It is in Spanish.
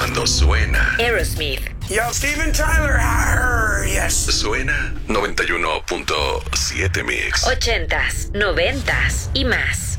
cuando suena Aerosmith. Yo, Steven Tyler, yes. Suena 91.7 Mix. 80s, 90s y más.